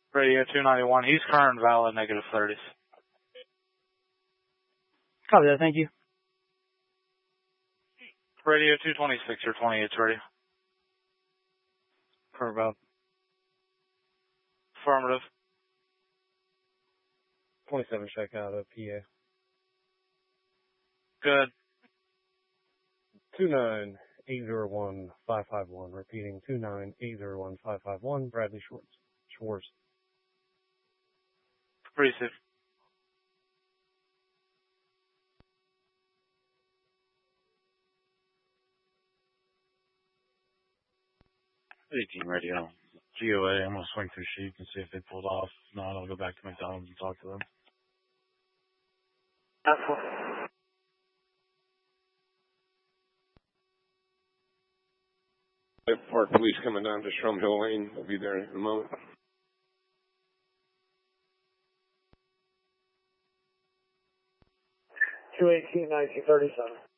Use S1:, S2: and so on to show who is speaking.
S1: Radio 291, he's current valid negative 30s.
S2: Copy that, thank you.
S1: Radio 226, your 28's ready.
S2: Current valid.
S1: Affirmative.
S3: 27 check out of PA.
S1: Good.
S3: 29801-551. Repeating 29801-551. Bradley Schwartz.
S1: Receive.
S4: Team radio. GOA, I'm going to swing through Sheik and see if they pulled off. If not, I'll go back to McDonald's and talk to them.
S5: Park Police coming down to Strum Hill Lane. We'll be there in a moment.
S6: 218-1937.